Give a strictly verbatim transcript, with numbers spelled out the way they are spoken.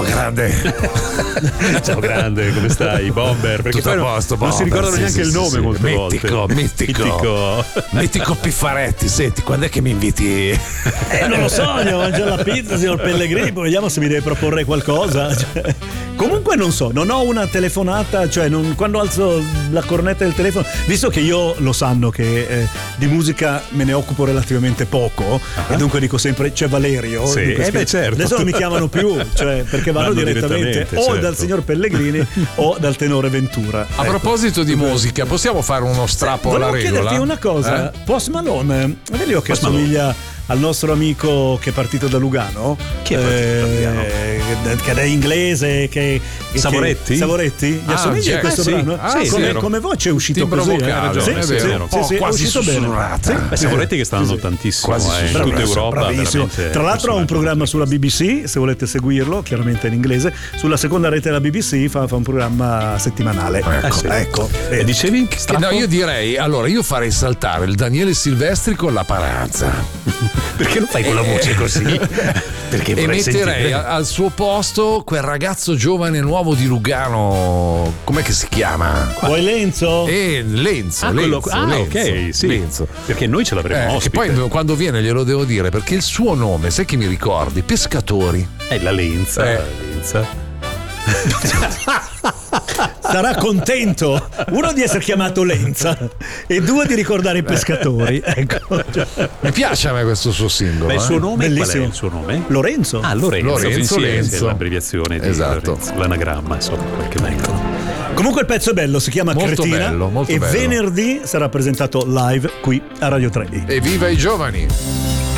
Ciao grande. Ciao grande, come stai? Bomber? Perché tutto poi a posto, non Bomber, si ricordano sì, neanche sì, il nome sì, molte mitico, volte. Mitico, Mitico. Mitico Piffaretti, senti, quando è che mi inviti? Eh, non lo so, andiamo a mangiare la pizza, signor Pellegrini, poi vediamo se mi deve proporre qualcosa. Cioè, comunque non so, non ho una telefonata, cioè non, quando alzo la cornetta del telefono, visto che io lo sanno che eh, di musica me ne occupo relativamente poco, uh-huh. e dunque dico sempre c'è Valerio. Sì, eh beh, certo. Adesso non mi chiamano più, cioè perché vanno, vanno direttamente, direttamente o certo. dal signor Pellegrini o dal tenore Ventura. A ecco. proposito di musica, possiamo fare uno strappo sì, alla regola? Volevo chiederti una cosa, eh? Post Malone, vedi che Post assomiglia Malone. al nostro amico che è partito da Lugano, chi è partito da Lugano? Eh, che è inglese, che, che Savoretti? Che, Savoretti? Gli Ah, assomiglia eh, questo sì. brano? Ah, sì, come, vero. come voce è uscito Timbro così, vocale, eh? Sì, è sì, vero. sì, Un po' sì, quasi è uscito sussurrata. bene. Beh, Sì, Savoretti che sta andando sì, sì. tantissimo Quasi eh, in sussurrata. tutta Europa. Bravissimo. veramente Tra l'altro ha un programma sulla B B C, se volete seguirlo, chiaramente in inglese. Sulla seconda rete della B B C fa, fa un programma settimanale. Ecco, eh, sì. ecco. E dicevi? Che no, io direi, allora io farei saltare il Daniele Silvestri con la Paranza. Perché non fai con la voce così? Perché E metterei sentire. al suo posto quel ragazzo giovane nuovo di Lugano, com'è che si chiama? Vuoi Lenzo? Eh, Lenzo, Ah, Lenzo, quello- ah, Lenzo, ok, sì. Lenzo. Perché noi ce l'avremo Eh, che ospite. poi quando viene glielo devo dire, perché il suo nome, sai che mi ricordi? Pescatori. È la Lenza. Eh. La Lenza. Sarà contento, uno di essere chiamato Lenza e due di ricordare i pescatori. Ecco. Mi piace a me questo suo singolo. Beh, il eh. suo nome Bellissimo. qual è il suo nome? Lorenzo. Ah, Lorenzo. Lorenzo, sì, Lenzo. sì, è l'abbreviazione di Esatto. Lorenzo, l'anagramma, insomma, quel che vengono. Comunque il pezzo è bello, si chiama Molto Cretina bello, molto e bello. venerdì sarà presentato live qui a Radio tre D. Evviva i giovani!